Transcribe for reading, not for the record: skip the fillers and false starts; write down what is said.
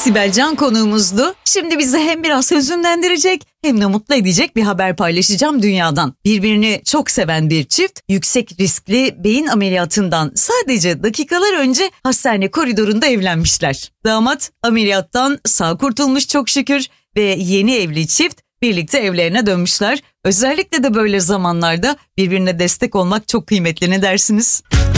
Sibel Can konuğumuzdu. Şimdi bizi hem biraz hüzünlendirecek hem de mutlu edecek bir haber paylaşacağım dünyadan. Birbirini çok seven bir çift yüksek riskli beyin ameliyatından sadece dakikalar önce hastane koridorunda evlenmişler. Damat ameliyattan sağ kurtulmuş çok şükür ve yeni evli çift birlikte evlerine dönmüşler. Özellikle de böyle zamanlarda birbirine destek olmak çok kıymetli, ne dersiniz?